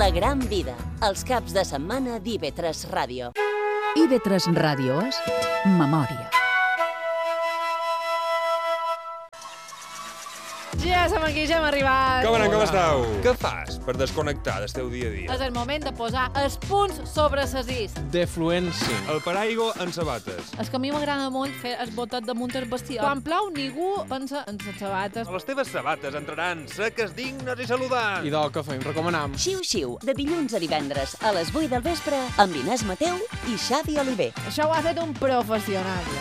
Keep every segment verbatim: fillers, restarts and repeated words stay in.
La gran vida, els caps de setmana d'I V tres Ràdio. I V tres Ràdio és memòria. Ja som aquí, ja hem arribat. Com anem, com esteu? Què fas per desconnectar del teu dia a dia? És el moment de posar els punts sobre ses is. Defluència. El paraigua en sabates. És que a mi m'agrada molt fer el botet damunt el vestidor. Quan plou, ningú pensa en les sabates. Les teves sabates entraran seques, dignes i saludants. I del que fem, recomanam. Xiu-xiu, de dilluns a divendres a les vuit del vespre amb Inés Mateu i Xavi Oliver. Això ho ha fet un professional.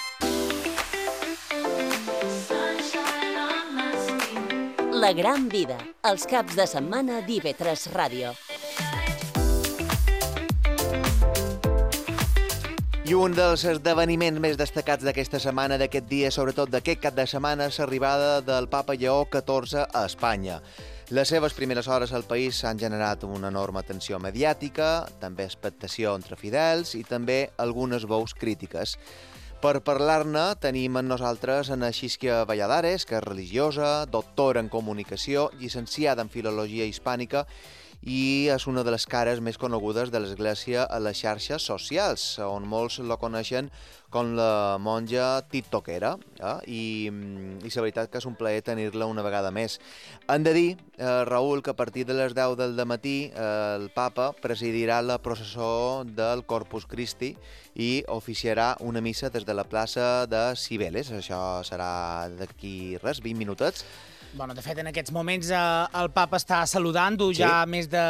La gran vida, els caps de setmana d'I V tres Ràdio. I un dels esdeveniments més destacats d'aquesta setmana, d'aquest dia, sobretot d'aquest cap de setmana, és l'arribada del papa Lleó catorze a Espanya. Les seves primeres hores al país s'han generat una enorme tensió mediàtica, també expectació entre fidels i també algunes veus crítiques. Per parlar-ne tenim amb nosaltres a Xisquia Valladares, que és religiosa, doctora en comunicació, llicenciada en filologia hispànica i és una de les cares més conegudes de l'Església a les xarxes socials, on molts la coneixen com la monja tiktokera, eh? I, i la veritat que és un plaer tenir-la una vegada més. Hem de dir, eh, Raül, que a partir de les deu del matí eh, el papa presidirà la processó del Corpus Christi i oficiarà una missa des de la plaça de Cibeles. Això serà d'aquí res, vint minutets. Bueno, de fet, en aquests moments eh, el papa està saludant-ho sí. ja més de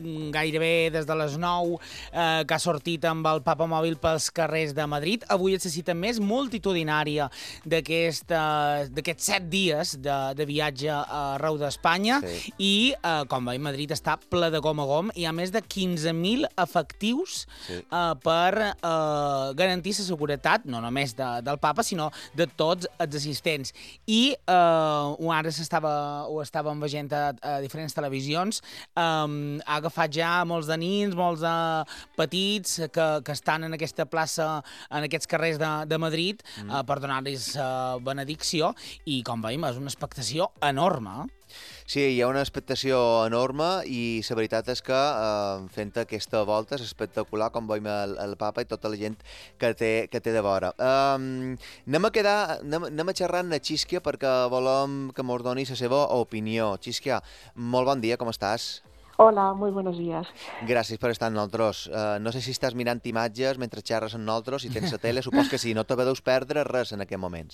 gairebé des de les nou eh, que ha sortit amb el papa mòbil pels carrers de Madrid. Avui és la cita més multitudinària d'aquests uh, set dies de, de viatge arreu d'Espanya sí. i, eh, com veiem, Madrid està ple de gom a gom. Hi ha més de quinze mil efectius sí. eh, per eh, garantir la seguretat, no només de, del papa, sinó de tots els assistents. I eh, ara Estava, ho estàvem veient a, a diferents televisions, um, ha agafat ja molts de nins, molts de petits que, que estan en aquesta plaça, en aquests carrers de, de Madrid, mm. uh, per donar-los uh, benedicció, i com veiem és una expectació enorme. Sí, hi ha una expectació enorme i la veritat és que eh, fent aquesta volta és espectacular, com veiem el, el papa i tota la gent que té, que té de vora. Um, anem a quedar, anem, anem a xerrar amb la Xisquia perquè volem que ens doni la seva opinió. Xisquia, molt bon dia, com estàs? Hola, muy buenos días. Gràcies per estar amb nosaltres. Uh, no sé si estàs mirant imatges mentre xerres amb nosaltres, si tens la tele, supos que sí, no te veus perdre res en aquests moments.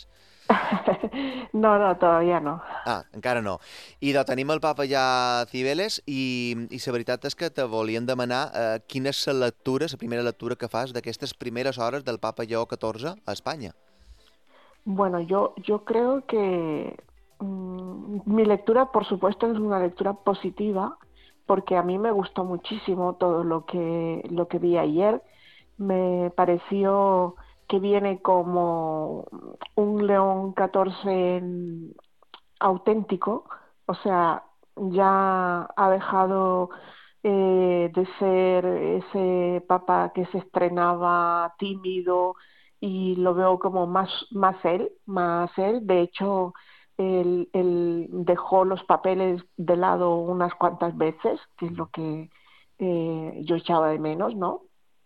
No, no, todavía no. Ah, encara no. I doncs tenim el papa ja a Cibeles i, i la veritat és que te volien demanar eh, quina és la lectura, la primera lectura que fas d'aquestes primeres hores del papa Lleó catorze a Espanya. Bueno, yo, yo creo que mmm, mi lectura, por supuesto, es una lectura positiva, porque a mí me gustó muchísimo todo lo que, lo que vi ayer. Me pareció que viene como un León catorce auténtico, o sea, ya ha dejado eh, de ser ese papa que se estrenaba tímido y lo veo como más, más él, más él. De hecho, él, él dejó los papeles de lado unas cuantas veces, que es lo que eh, yo echaba de menos, ¿no?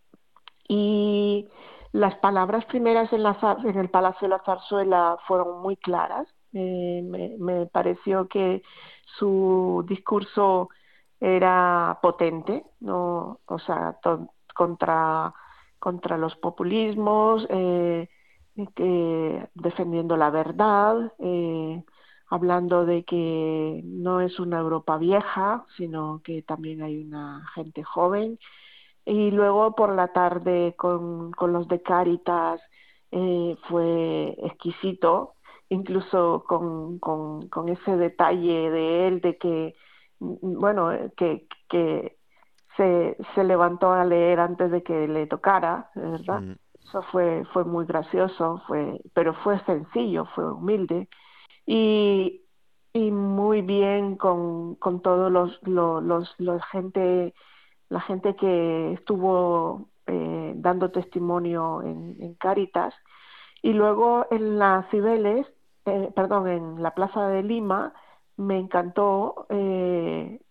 Y las palabras primeras en, la, en el Palacio de la Zarzuela fueron muy claras. Eh, me, me pareció que su discurso era potente, ¿no? O sea, to, contra, contra los populismos, eh, que, defendiendo la verdad, eh, hablando de que no es una Europa vieja, sino que también hay una gente joven. Y luego por la tarde con, con los de Cáritas eh, fue exquisito, incluso con, con, con ese detalle de él, de que, bueno, que, que se, se levantó a leer antes de que le tocara, ¿verdad? Mm. Eso fue, fue muy gracioso, fue, pero fue sencillo, fue humilde. Y, y muy bien con, con todos los, los, los, los gente... la gente que estuvo eh, dando testimonio en, en Cáritas, y luego en la Cibeles, eh, perdón, en la Plaza de Lima, me encantó eh,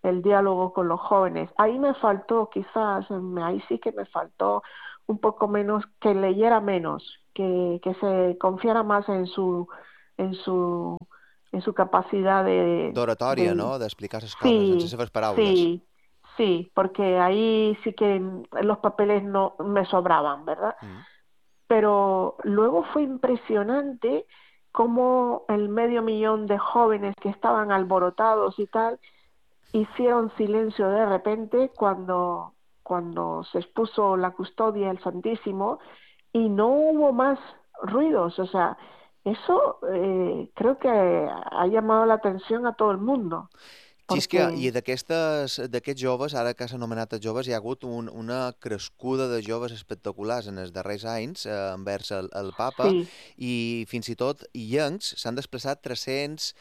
el diálogo con los jóvenes. Ahí me faltó, quizás, ahí sí que me faltó un poco menos, que leyera menos, que, que se confiara más en su, en su, en su capacidad de... D'oratòria, de... no? D'explicar les coses, Sí, en les seves paraules. sí, sí, porque ahí sí que los papeles no me sobraban, ¿verdad? Mm. Pero luego fue impresionante cómo el medio millón de jóvenes que estaban alborotados y tal, hicieron silencio de repente cuando, cuando se expuso la custodia del Santísimo y no hubo más ruidos. O sea, eso eh, creo que ha llamado la atención a todo el mundo. Xisca, Perquè... i d'aquests joves, ara que has anomenat els joves, hi ha hagut un, una crescuda de joves espectaculars en els darrers anys eh, envers el, el papa, sí. I fins i tot illencs s'han desplaçat tres-cents,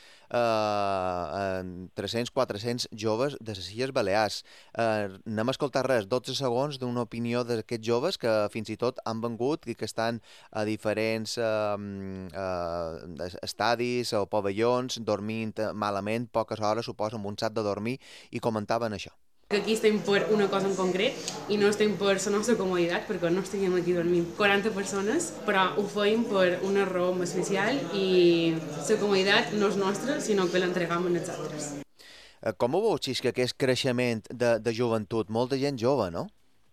eh, tres-cents quatre-cents joves de les Illes Balears. Eh, N'hem escoltat res, dotze segons d'una opinió d'aquests joves que fins i tot han vengut i que estan a diferents eh, eh, estadis o pavellons dormint malament, poques hores, suposo, amb un sac de dormir, i comentaven això. Que aquí estem per una cosa en concret i no estem per la nostra comoditat, perquè no estem aquí dormint quaranta persones, però ho feim per una raó especial i la comoditat no és nostra, sinó que l'entregam a els altres. Com ho veus, Xisca, aquest creixement de, de joventut? Molta gent jove, ¿no?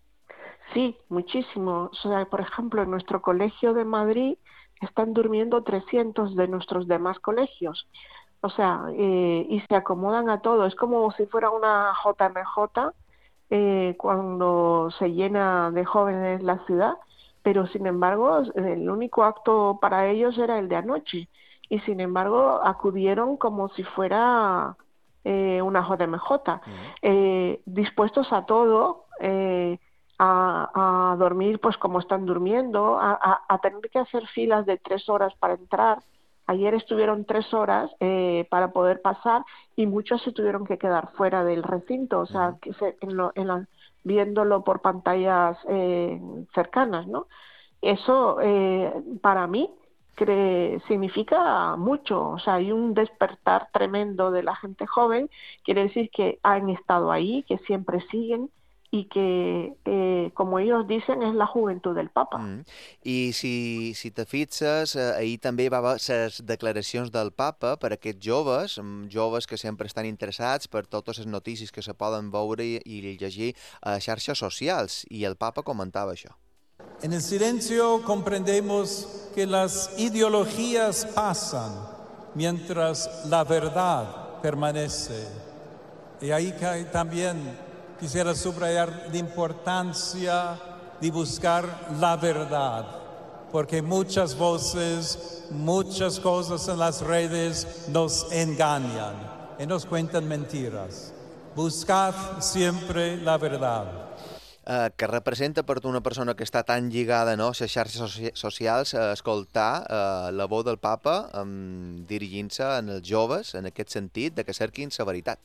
Sí, muchísimo. O sea, por ejemplo, en nuestro colegio de Madrid están durmiendo trescientos de nuestros demás colegios. O sea, eh, y se acomodan a todo. Es como si fuera una J M J eh, cuando se llena de jóvenes la ciudad, pero sin embargo el único acto para ellos era el de anoche. Y sin embargo acudieron como si fuera eh, una J M J, eh, dispuestos a todo, eh, a, a dormir pues como están durmiendo, a, a, a tener que hacer filas de tres horas para entrar. Ayer estuvieron tres horas eh, para poder pasar y muchos se tuvieron que quedar fuera del recinto, o sea, que se, en lo, en la, viéndolo por pantallas eh, cercanas, ¿no? Eso eh, para mí cre, significa mucho, o sea, hay un despertar tremendo de la gente joven, quiere decir que han estado ahí, que siempre siguen, y que, eh, como ellos dicen, es la juventud del Papa. Mm. I si, si te fixes, eh, ahir també va haver les declaracions del Papa per a aquests joves, joves que sempre estan interessats per totes les notícies que se poden veure i, i llegir a xarxes socials, i el Papa comentava això. En el silencio comprendemos que las ideologías pasan mientras la verdad permanece. Y ahí también quisiera subrayar la importancia de buscar la verdad, porque muchas voces, muchas cosas en las redes nos engañan y nos cuentan mentiras. Buscad siempre la verdad. Uh, que representa per tu una persona que està tan lligada, no, a les xarxes soci socials, a escoltar uh, la veu del Papa um, dirigint-se en els joves, en aquest sentit, de que cerquin la veritat.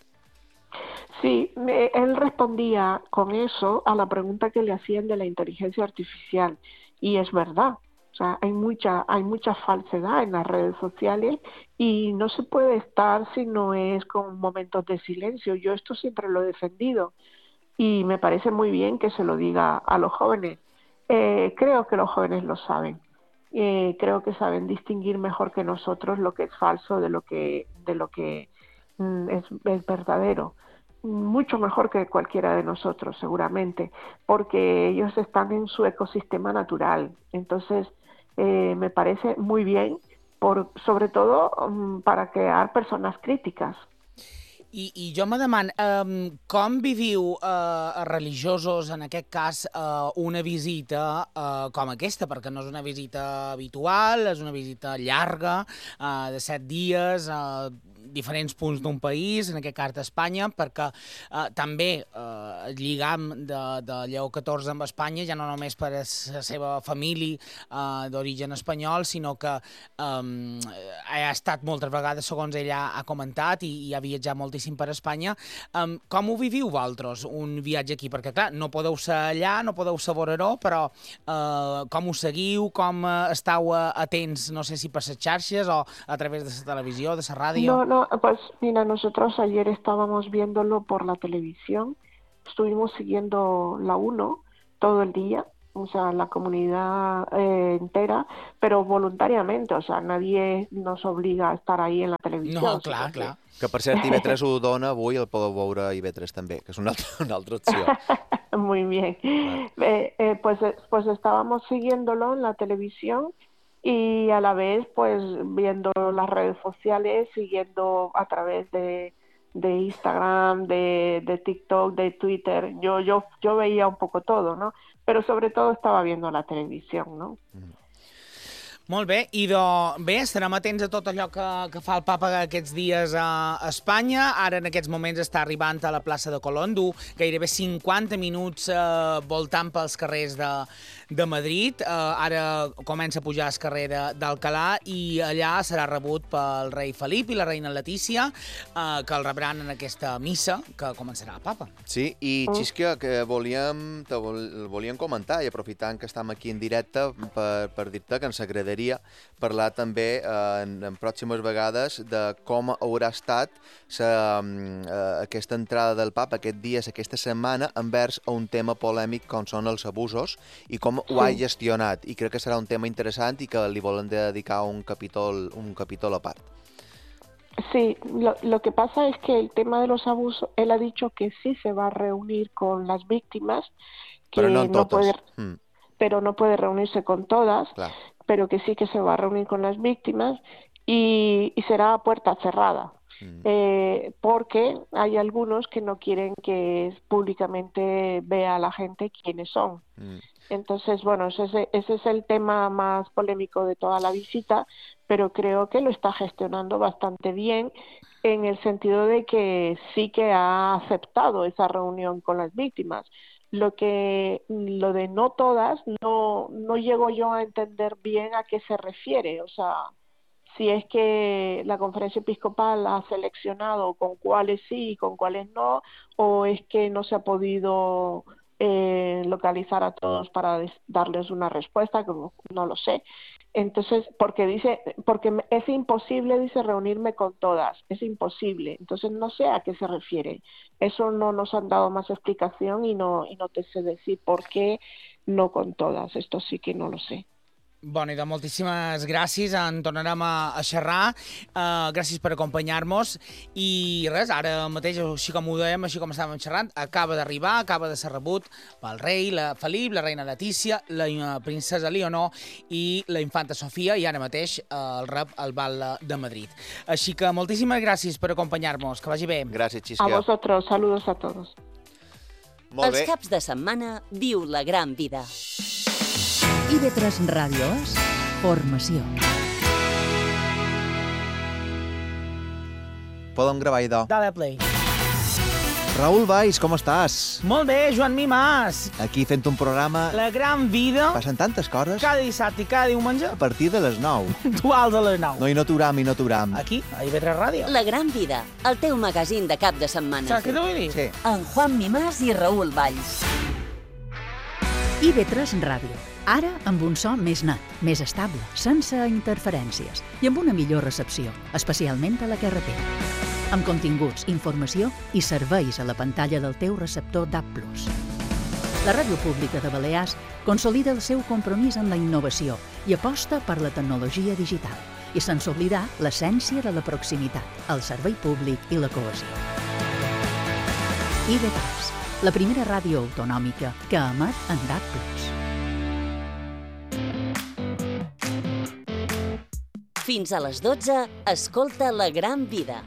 Sí, me, él respondía con eso a la pregunta que le hacían de la inteligencia artificial, y es verdad. O sea, hay mucha, hay mucha falsedad en las redes sociales y no se puede estar si no es con momentos de silencio. Yo esto siempre lo he defendido y me parece muy bien que se lo diga a los jóvenes. Eh, creo que los jóvenes lo saben. Eh, creo que saben distinguir mejor que nosotros lo que es falso de lo que, de lo que mm, es, es verdadero. Mucho mejor que cualquiera de nosotros, seguramente, porque ellos están en su ecosistema natural. Entonces, eh, me parece muy bien, por, sobre todo um, para crear personas críticas. I, i jo me demano, um, com viviu uh, religiosos, en aquest cas, uh, una visita uh, com aquesta? Perquè no és una visita habitual, és una visita llarga, uh, de set dies, a uh, diferents punts d'un país, en aquest cas d'Espanya, perquè uh, també uh, el lligam de, de Lleó catorze amb Espanya, ja no només per a la seva família uh, d'origen espanyol, sinó que um, ha estat moltes vegades, segons ella ha comentat, i, i ha viatjat moltíssim per Espanya. Um, com ho viviu vosaltres, un viatge aquí? Perquè, clar, no podeu ser allà, no podeu ser veure-ho, però uh, com ho seguiu, com uh, estàu uh, atents, no sé si per les xarxes o a través de la televisió, de la ràdio? No, Bueno, pues mira, nosotros ayer estábamos viéndolo por la televisión, estuvimos siguiendo la uno todo el día, o sea, la comunidad eh, entera, però voluntàriament, o sea, nadie nos obliga a estar ahí en la televisió. No, clar, clar. Que, per cert, I V tres ho dona avui, el podeu veure a I V tres també, que és una altra, una altra opció. Muy bien. Eh, eh, pues, pues estábamos siguiéndolo en la televisión y a la vez, pues, viendo las redes sociales, siguiendo a través de, de Instagram, de, de TikTok, de Twitter. Yo, yo, yo veía un poco todo, ¿no? Pero sobre todo estaba viendo la televisión, ¿no? Mm. Molt bé, i de... bé, estarem atents a tot allò que, que fa el papa aquests dies a Espanya. Ara, en aquests moments, està arribant a la plaça de Colón, du gairebé cinquanta minuts eh, voltant pels carrers de, de Madrid. Eh, ara comença a pujar al carrer d'Alcalà i allà serà rebut pel rei Felip i la reina Letícia, eh, que el rebran en aquesta missa que començarà el papa. Sí, i Xisca, que volíem, te vol, volíem comentar, i aprofitant que estem aquí en directe, per, per dir-te que ens agradaria parlar també eh, en, en pròximes vegades de com haurà estat sa, eh, aquesta entrada del papa aquest dies, aquesta setmana, envers a un tema polèmic com són els abusos i com ho ha gestionat. I crec que serà un tema interessant i que li volen dedicar un capítol, un capítol a part. Sí, lo, lo que pasa es que el tema de los abusos, él ha dicho que sí se va a reunir con las víctimas, que pero no, no puede, mm. pero no puede reunirse con todas. Claro. Pero que sí que se va a reunir con las víctimas y, y será a puerta cerrada, mm. eh, porque hay algunos que no quieren que públicamente vea a la gente quiénes son. Mm. Entonces, bueno, ese, ese es el tema más polémico de toda la visita, pero creo que lo está gestionando bastante bien en el sentido de que sí que ha aceptado esa reunión con las víctimas. Lo que lo de no todas, no, no llego yo a entender bien a qué se refiere. O sea, si es que la conferencia episcopal ha seleccionado con cuáles sí y con cuáles no, o es que no se ha podido eh, localizar a todos para darles una respuesta, que no lo sé. Entonces, porque dice, porque es imposible, dice, reunirme con todas, es imposible. Entonces, no sé a qué se refiere. Eso no nos han dado más explicación y no, y no te sé decir por qué no con todas. Esto sí que no lo sé. Bueno, i de moltíssimes gràcies, en tornarem a, a xerrar, uh, gràcies per acompanyar-nos, i res, ara mateix, així com ho dèiem, així com estàvem xerrant, acaba d'arribar, acaba de ser rebut pel rei la Felip, la reina Letícia, la princesa Leonor i la infanta Sofia, i ara mateix uh, el rep al Bal de Madrid. Així que moltíssimes gràcies per acompanyar-nos, que vagi bé. Gràcies, Xisca. A vosotros, saludos a todos. Molt bé. Els caps de setmana viu la gran vida. I V tres Ràdio és formació. Podem gravar, idò. Dale play. Raül Valls, com estàs? Molt bé, Joan Mimàs. Aquí fent un programa... La gran vida. Passen tantes coses. Cada dissabte i cada diumenge. A partir de les nou. Dual de les nou. No, i no t'uram, i no t'uram. Aquí, a I V tres Ràdio. La gran vida, el teu magazín de cap de setmana. Saps què t'ho vull dir? Sí. Amb Juan Mimàs i Raül Valls. I V tres Ràdio. Ara amb un so més net, més estable, sense interferències i amb una millor recepció, especialment a la carretera. Amb continguts, informació i serveis a la pantalla del teu receptor D A B plus. La Ràdio Pública de Balears consolida el seu compromís amb la innovació i aposta per la tecnologia digital, i sense oblidar l'essència de la proximitat, el servei públic i la cohesió. I V tres, la primera ràdio autonòmica que emet en D A B plus. Fins a les dotze, escolta La gran vida.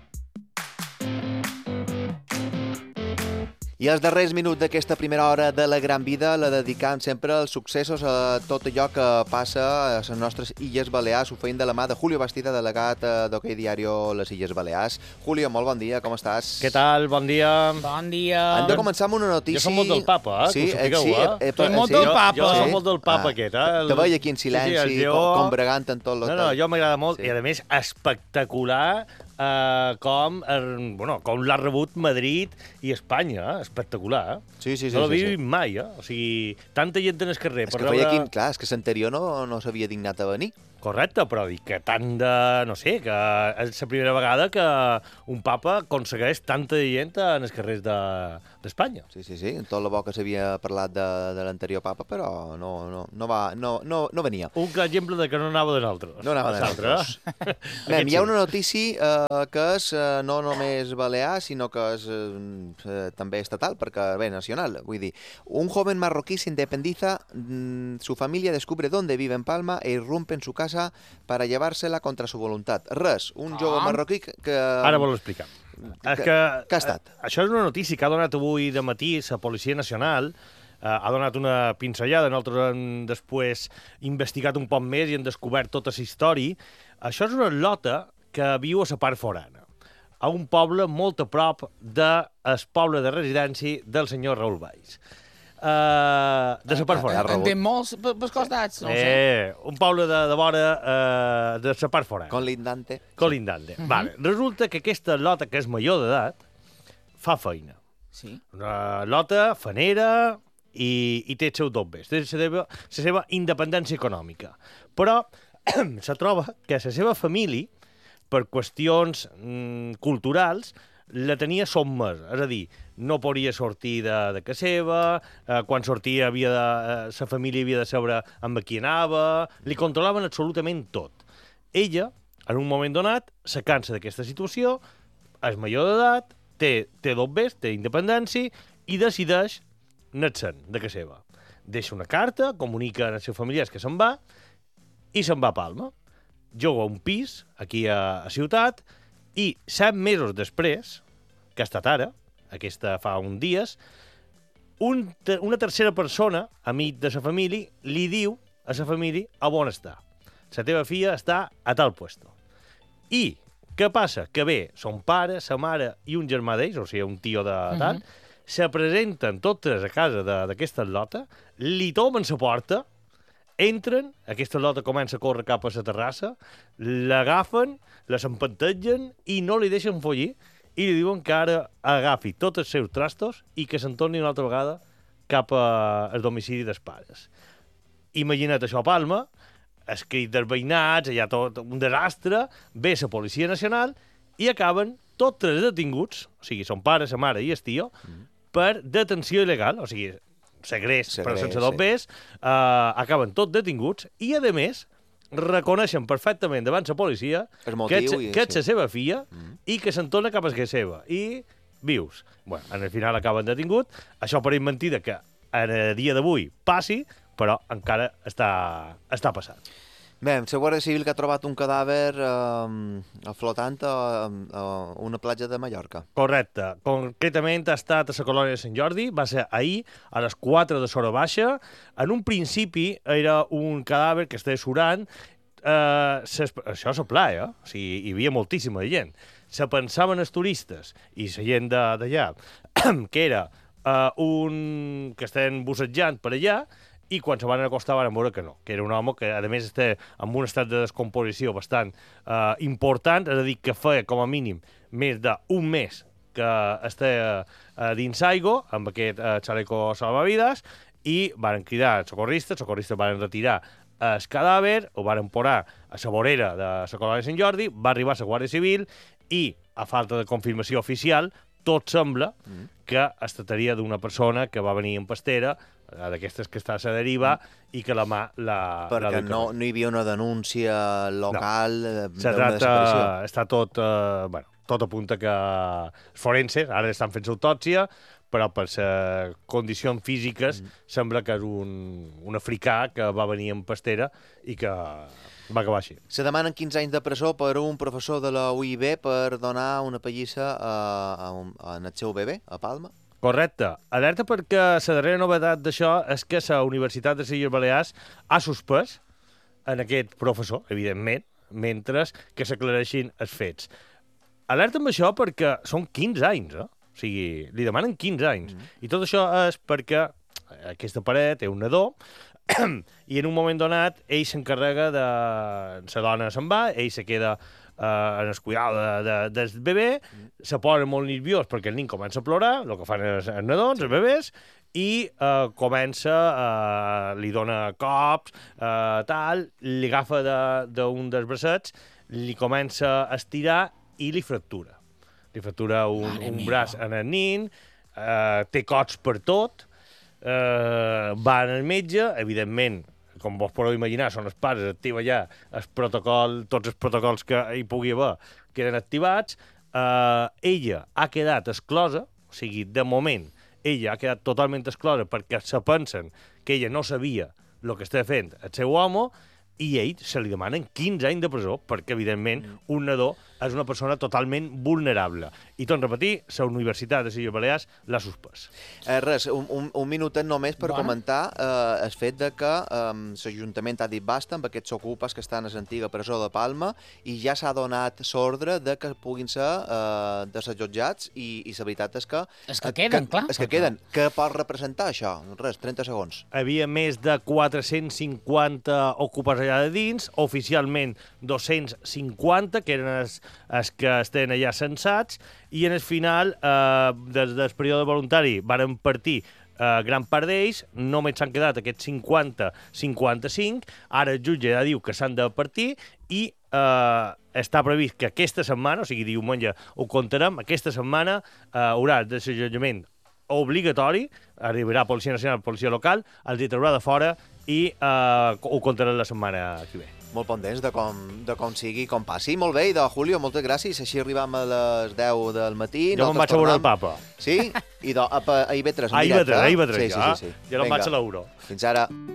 I els darrers minuts d'aquesta primera hora de La gran vida la dedicam sempre als successos, a tot allò que passa a les nostres Illes Balears. Ho feim de la mà de Julio Bastida, delegat d'Hockey Diario Les Illes Balears. Julio, molt bon dia, com estàs? Què tal? Bon dia. Bon dia. Hem de començar amb una notícia... Jo som molt del papa, eh? Sí, que ho sapigueu, sí, eh? eh, Soc molt del papa. Jo, jo Sí. som molt del papa Ah. aquest, eh? El... Te veia aquí en silenci, Sí, sí, com, com bregant en tot... No, no, jo m'agrada molt, Sí. i a més espectacular Uh, com, uh, bueno, com l'ha rebut Madrid i Espanya, eh? Espectacular, eh? Sí, sí, sí. No l'havia sí, sí. vist mai, eh? O sigui, tanta gent en el carrer. És per que veure... feia quin... Clar, és que l'anterior no, no s'havia dignat a venir. Correcte, però dic que tant de... No sé, que és la primera vegada que un papa aconsegueix tanta gent en els carrers d'Espanya. Sí, sí, sí. Tot el bo que s'havia parlat de, de l'anterior papa, però no, no, no, va, no, no, no venia. Un clar exemple de que no anava de nosaltres. No anava de nosaltres. Mem, hi ha una notícia eh, que és eh, no només balear, sinó que és eh, també estatal, perquè, bé, nacional. Vull dir, un joven marroquí se independiza, mm, su familia descubre dónde vive en Palma e irrumpe en su casa para llevársela contra su voluntad. Res, un jove Ah. marroquí que... que Ara vol explicar. Que, És que, que ha estat? eh, Això és una notícia que ha donat avui de matí la Policia Nacional, eh, ha donat una pinzellada, nosaltres hem després investigat un poc més i hem descobert tota la història. Això és una lota que viu a la part forana, a un poble molt a prop del poble de residència del senyor Raül Valls. Uh, de la part forana. En té molts pels costats, no ho sé. Eh, un poble de, de vora uh, de la part forana. Colindante. Colindante. Mhm. Vale. Resulta que aquesta lota, que és major d'edat, fa feina. Sí. Una lota fanera i, i té els seus dobbers, té la seva, la seva independència econòmica. Però se troba que la seva família, per qüestions mm, culturals, la tenia sotmesa, és a dir, no podia sortir de, de casa seva, eh, quan sortia havia de, eh, sa família havia de saber amb qui anava, li controlaven absolutament tot. Ella, en un moment donat, se cansa d'aquesta situació, és major d'edat, té, té dobbers, té independència, i decideix anar-se'n de casa seva. Deixa una carta, comunica als seus familiars que se'n va, i se'n va a Palma. Juga un pis, aquí a, a Ciutat, i set mesos després, que ha estat ara, aquesta fa uns dies, un te una tercera persona, amic de sa família, li diu a sa família a on està. La teva filla està a tal puesto. I què passa? Que ve son pare, sa mare i un germà d'ells, o sigui, un tio de tant, uh -huh. se presenten totes a casa d'aquesta lota, li tomen la porta, entren, aquesta lota comença a córrer cap a la terrassa, l'agafen, la s'empantegen i no li deixen follir, i li diuen que ara agafi tots els seus trastos i que se'n torni una altra vegada cap al domicili dels pares. Imagina't això a Palma, els crits dels veïnats, hi ha tot un desastre, ve la Policia Nacional i acaben tots tres detinguts, o sigui, son pare, sa mare i el tio, mm. per detenció il·legal, o sigui, segrest, però sense dobbers, sí. uh, acaben tots detinguts i, a més, reconeixen perfectament davant la policia que ets, que ets la seva filla mm. i que se'n torna cap a casa seva. I vius. Bueno, en el final acaben detingut. Això pareix mentida que en el dia d'avui passi, però encara està, està passant. Bé, la Guàrdia Civil que ha trobat un cadàver eh, flotant a, a una platja de Mallorca. Correcte. Concretament ha estat a la colònia de Sant Jordi, va ser ahir, a les quatre de l'hora baixa. En un principi era un cadàver que estava surant. Eh, això és a pla, eh? O sigui, hi havia moltíssima gent. Se pensaven els turistes i la gent d'allà que era eh, un que estaven bussejant per allà, i quan se van acostar van veure que no, que era un home que, a més, està en un estat de descomposició bastant eh, important, és a dir, que feia, com a mínim, més d'un mes que està eh, dins aigua, amb aquest eh, xaleco salvavides, i van cridar els socorristes, els socorristes van retirar el cadàver, ho van posar a la vorera de la colònia de Sant Jordi, va arribar la Guàrdia Civil i, a falta de confirmació oficial, tot sembla mm. que es tractaria d'una persona que va venir en pastera, d'aquestes que està a la deriva, mm. i que la mà la... Perquè la no, no hi havia una denúncia local no. d'una desaparició. Està tot, eh, bueno, tot apunta que els forenses ara estan fent l'autòpsia, però per les condicions físiques mm. sembla que és un, un africà que va venir en pastera i que va acabar així. Se demanen quinze anys de presó per un professor de la U I B per donar una pallissa a, a, a, a el seu bebè, a Palma. Correcte. Alerta perquè la darrera novetat d'això és que la Universitat de les Illes Balears ha suspès en aquest professor, evidentment, mentre que s'aclareixin els fets. Alerta amb això perquè són quinze anys, eh? O sigui, li demanen quinze anys. Mm. I tot això és perquè aquesta paret té un nadó i en un moment donat ell s'encarrega de... La dona se'n va, ell se queda en el cuidado de, de, del bebè, se posen molt nerviós perquè el nin comença a plorar, el que fan els, els nadons, els bebès, i uh, comença, uh, li dona cops, uh, tal, li agafa d'un de, dels bracets, li comença a estirar i li fractura. Li fractura un, un braç en el nin, uh, té cots per tot, uh, va al metge, evidentment, com vos podeu imaginar, són els pares, activa ja el protocol, tots els protocols que hi pugui haver queden activats. Uh, ella ha quedat exclosa, o sigui, de moment, ella ha quedat totalment exclosa perquè se pensen que ella no sabia el que estava fent el seu home i ell se li demanen quinze anys de presó perquè, evidentment, un nadó és una persona totalment vulnerable. I, tot repetir, la Universitat de les Illes Balears l'ha suspès. Eh, res, un, un, un minutet només per Bona. comentar eh, el fet de que eh, l'Ajuntament ha dit basta amb aquests ocupes que estan a l'antiga presó de Palma i ja s'ha donat l'ordre de que puguin ser eh, desallotjats i, i la veritat és que... És que queden, que, clar. És que queden. Què pot representar això? Res, trenta segons. Hi havia més de quatre-cents cinquanta ocupes allà de dins, oficialment dos-cents cinquanta, que eren els, els que estan allà censats, i en el final, eh, des del període voluntari, varen partir eh, gran part d'ells, només s'han quedat aquests cinquanta cinquanta-cinc, ara el jutge ja diu que s'han de partir, i eh, està previst que aquesta setmana, o sigui, diumenge ho comptarem, aquesta setmana eh, haurà desallotjament obligatori, arribarà Policia Nacional, Policia Local, els hi traurà de fora i eh, ho contarem la setmana que ve. Molt pendents de com, de com sigui i com passi. Molt bé, i de Julio, moltes gràcies. Així arribam a les deu del matí. Jo me'n vaig a veure el papa. Sí? I de, a, a I V tres en directe. A I V tres, a I V tres, sí, ja. Sí, sí, sí. Jo no em vaig a l'Euro. Fins ara.